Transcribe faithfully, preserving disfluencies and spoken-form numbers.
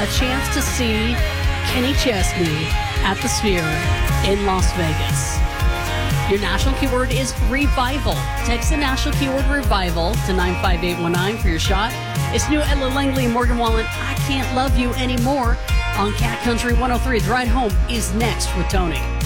a chance to see Kenny Chesney at the Sphere in Las Vegas. Your national keyword is revival. Text the national keyword revival to nine five eight one nine for your shot. It's new Ella Langley and Morgan Wallen. I Can't Love You Anymore on Cat Country one oh three. The ride home is next with Tony.